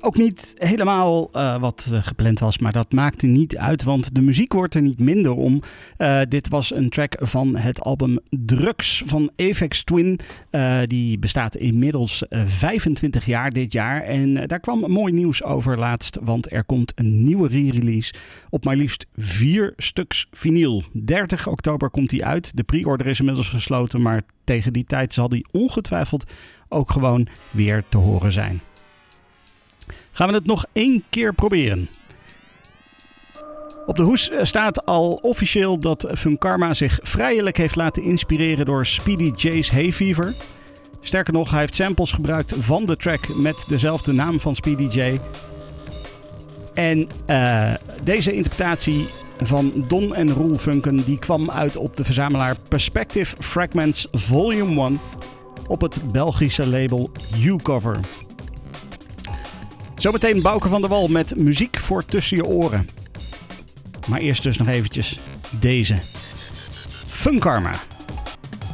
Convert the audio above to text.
Ook niet helemaal wat gepland was, maar dat maakte niet uit, want de muziek wordt er niet minder om. Dit was een track van het album Drugs van Aphex Twin. Die bestaat inmiddels 25 jaar dit jaar. En daar kwam mooi nieuws over laatst, want er komt een nieuwe re-release op maar liefst 4 stuks vinyl. 30 oktober komt die uit. De pre-order is inmiddels gesloten, maar tegen die tijd zal die ongetwijfeld ook gewoon weer te horen zijn. Gaan we het nog 1 keer proberen. Op de hoes staat al officieel dat Fun Karma zich vrijelijk heeft laten inspireren door Speedy J's Hay Fever. Sterker nog, hij heeft samples gebruikt van de track met dezelfde naam van Speedy J. En deze interpretatie van Don en Roel Funken die kwam uit op de verzamelaar Perspective Fragments Volume 1 op het Belgische label U-Cover. Zometeen Bouke van der Wal met muziek voor tussen je oren. Maar eerst dus nog eventjes deze. Fun Karma.